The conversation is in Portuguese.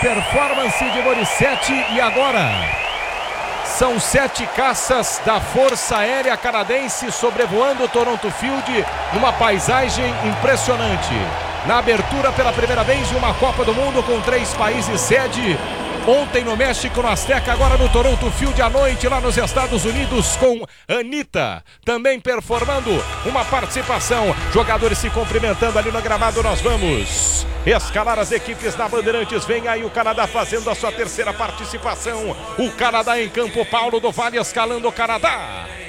performance de Morissette e agora são 7 caças da Força Aérea Canadense sobrevoando o Toronto Field numa paisagem impressionante. Na abertura pela primeira vez de uma Copa do Mundo com 3 países sede. Ontem no México, no Azteca, agora no Toronto Field à noite lá nos Estados Unidos com Anitta, também performando uma participação. Jogadores se cumprimentando ali no gramado. Nós vamos escalar as equipes na Bandeirantes. Vem aí o Canadá fazendo a sua terceira participação. O Canadá em campo, Paulo do Vale escalando o Canadá.